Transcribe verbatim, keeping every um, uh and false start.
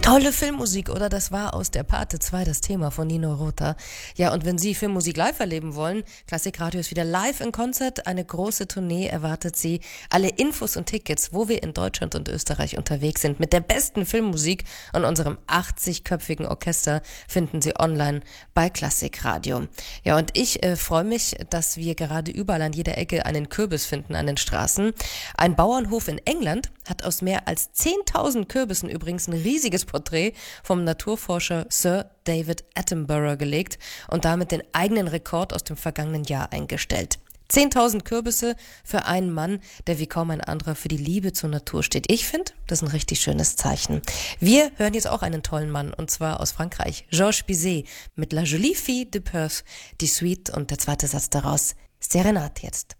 Tolle Filmmusik, oder? Das war aus der Pate zwei das Thema von Nino Rota. Ja, und wenn Sie Filmmusik live erleben wollen, Klassikradio ist wieder live in Konzert. Eine große Tournee erwartet Sie. Alle Infos und Tickets, wo wir in Deutschland und Österreich unterwegs sind, mit der besten Filmmusik und unserem achtzigköpfigen Orchester, finden Sie online bei Klassikradio. Ja, und ich äh, freue mich, dass wir gerade überall an jeder Ecke einen Kürbis finden an den Straßen. Ein Bauernhof in England hat aus mehr als zehntausend Kürbissen übrigens ein riesiges Porträt vom Naturforscher Sir David Attenborough gelegt und damit den eigenen Rekord aus dem vergangenen Jahr eingestellt. zehntausend Kürbisse für einen Mann, der wie kaum ein anderer für die Liebe zur Natur steht. Ich finde, das ist ein richtig schönes Zeichen. Wir hören jetzt auch einen tollen Mann, und zwar aus Frankreich, Georges Bizet mit La Jolie Fille de Perth, die Suite und der zweite Satz daraus, Serenade jetzt.